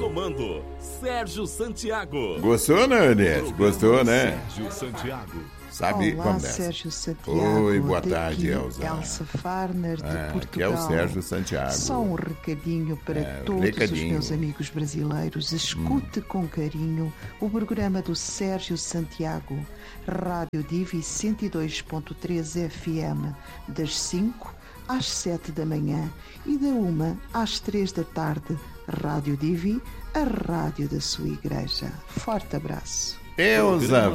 comando, Sérgio Santiago. Gostou, né, Inês? Gostou, né? Sérgio Santiago. Sabe, Olá, vamos nessa. Sérgio Santiago. Oi, boa tarde, Elza. Elsa Farner, de Portugal. Aqui é o Sérgio Santiago. Só um recadinho para todos os meus amigos brasileiros. Escute com carinho o programa do Sérgio Santiago, Rádio Divi 102.3 FM, das 5 às 7 da manhã e da 1 às 3 da tarde. Rádio Divi, a rádio da sua igreja. Forte abraço. Elza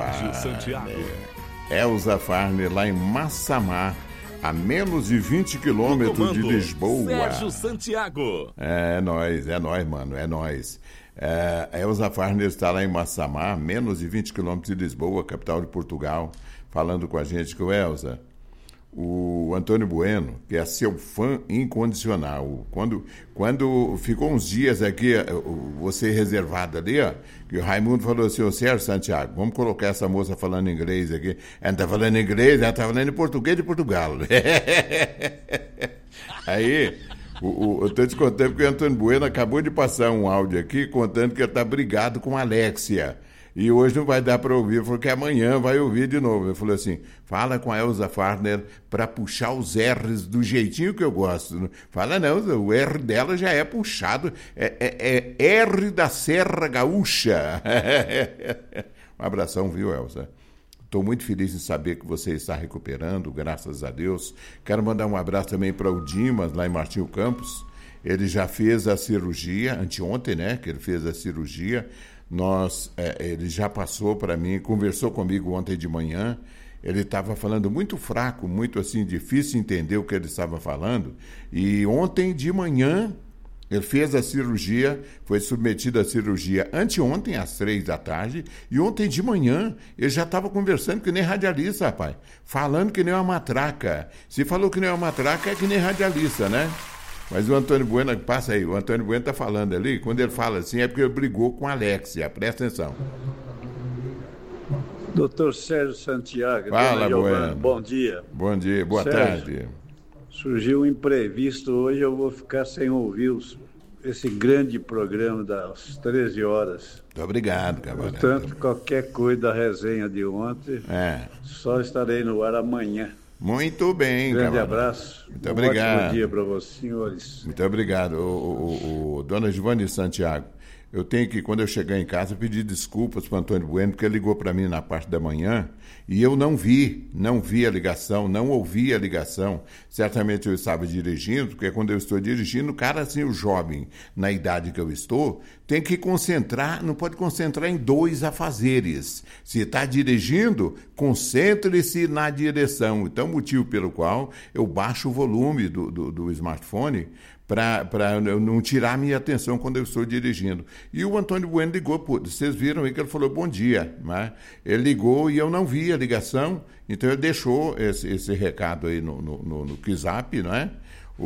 Farner, lá em Massamá, a menos de 20 quilômetros de Lisboa. Sérgio Santiago. É nóis, mano, é nóis. Elza Farner está lá em Massamá, menos de 20 quilômetros de Lisboa, capital de Portugal, falando com a gente. Que o Elza, o Antônio Bueno, que é seu fã incondicional, quando ficou uns dias aqui, você reservado ali, ó, que o Raimundo falou assim: ô Sérgio Santiago, vamos colocar essa moça falando inglês aqui. Ela não tá falando inglês, ela tá falando em português de Portugal. Aí, eu tô te contando que o Antônio Bueno acabou de passar um áudio aqui contando que ele tá brigado com a Alexia. E hoje não vai dar para ouvir, ele falou que amanhã vai ouvir de novo. Ele falou assim: fala com a Elza Farner para puxar os R's do jeitinho que eu gosto. Fala não, o R dela já é puxado, é R da Serra Gaúcha. Um abração, viu, Elza? Estou muito feliz em saber que você está recuperando, graças a Deus. Quero mandar um abraço também para o Dimas, lá em Martinho Campos. Ele já fez a cirurgia, anteontem, né, que ele fez a cirurgia. Ele já passou para mim, conversou comigo ontem de manhã. Ele estava falando muito fraco, muito assim, difícil entender o que ele estava falando. E ontem de manhã ele fez a cirurgia, foi submetido à cirurgia anteontem, às 3 da tarde. E ontem de manhã ele já estava conversando que nem radialista, rapaz. Falando que nem uma matraca. Se falou que nem uma matraca, é que nem radialista, né? Mas o Antônio Bueno, passa aí, o Antônio Bueno está falando ali, quando ele fala assim é porque ele brigou com a Alexia, presta atenção. Doutor Sérgio Santiago, fala, Bueno. Bom dia. Bom dia, boa Sérgio, tarde. Surgiu um imprevisto hoje, eu vou ficar sem ouvir esse grande programa das 13 horas. Muito obrigado, camarada. Portanto, qualquer coisa da resenha de ontem, só estarei no ar amanhã. Muito bem, grande camarada. Abraço. Muito obrigado. Ótimo dia para vocês, senhores. Muito obrigado. Dona Giovanni Santiago, eu tenho que, quando eu chegar em casa, pedir desculpas para o Antônio Bueno, porque ele ligou para mim na parte da manhã e eu não vi a ligação, não ouvi a ligação. Certamente eu estava dirigindo, porque quando eu estou dirigindo, o cara, assim, o jovem, na idade que eu estou, tem que concentrar, não pode concentrar em 2 afazeres. Se está dirigindo, concentre-se na direção. Então, motivo pelo qual eu baixo o volume do smartphone para não tirar a minha atenção quando eu estou dirigindo. E o Antônio Bueno ligou, vocês viram aí que ele falou bom dia, né? Ele ligou e eu não vi a ligação, então ele deixou esse recado aí no WhatsApp, não é?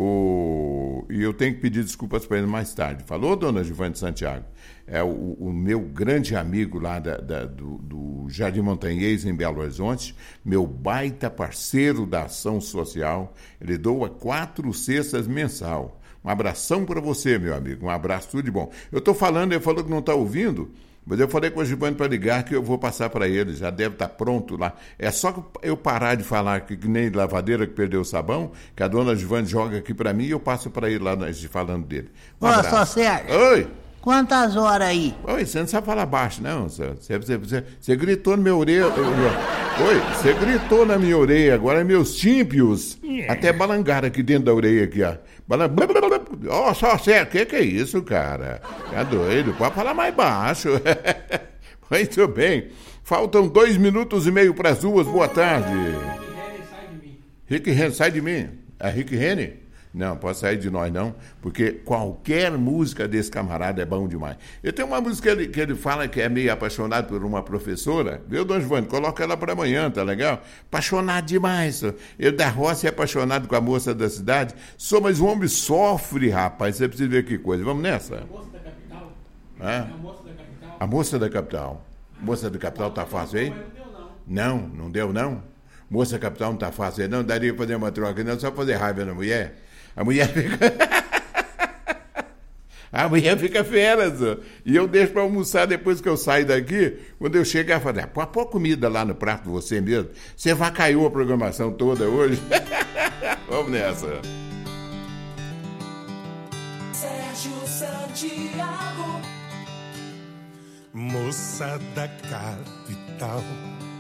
E eu tenho que pedir desculpas para ele mais tarde. Falou, dona Giovanni Santiago? É o meu grande amigo lá do Jardim Montanhês, em Belo Horizonte, meu baita parceiro da ação social. Ele doa 4 cestas mensal. Um abração para você, meu amigo. Um abraço, tudo de bom. Eu estou falando, ele falou que não está ouvindo, mas eu falei com o Giovanni para ligar que eu vou passar para ele. Já deve estar pronto lá. É só eu parar de falar que nem lavadeira que perdeu o sabão, que a dona Giovanni joga aqui para mim e eu passo para ele lá falando dele. Ô, só Sérgio. Oi. Quantas horas aí? Oi, você não sabe falar baixo, não. Você gritou na minha orelha. Oi, você gritou na minha orelha. Agora meus tímpios até balangaram aqui dentro da orelha aqui, ó. Ó, só Sérgio, que é isso, cara? Tá doido? Pode falar mais baixo. Muito bem. Faltam 2 minutos e meio para as 2. Boa tarde. Rick Renner, sai de mim. É Rick Renner? Não, pode sair de nós não, porque qualquer música desse camarada é bom demais. Eu tenho uma música que ele fala que é meio apaixonado por uma professora, viu, dona Giovanni? Coloca ela para amanhã, tá legal? Apaixonado demais. Ele da roça é apaixonado com a moça da cidade. Só, mas o homem sofre, rapaz, você precisa ver que coisa. Vamos nessa? A moça da capital. A moça da capital. A moça da capital. Moça da capital tá fácil aí? Não deu não? Moça da capital não tá fácil aí não? Daria pra fazer uma troca, não, só fazer raiva na mulher? A mulher fica... Amanhã fica férias. Ó. E eu deixo para almoçar depois que eu saio daqui. Quando eu chegar, eu falo, põe comida lá no prato de você mesmo. Você vacaiou a programação toda hoje. Vamos nessa. Sérgio Santiago, moça da capital,